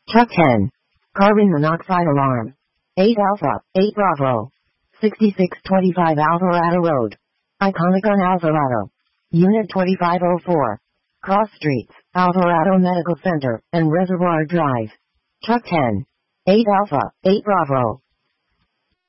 Truck 10. Carbon monoxide alarm. 8 Alpha, 8 Bravo. 6625 Alvarado Road. Iconicon Alvarado. Unit 2504. Cross Streets, Alvarado Medical Center, and Reservoir Drive. Truck 10. 8 Alpha, 8 Bravo.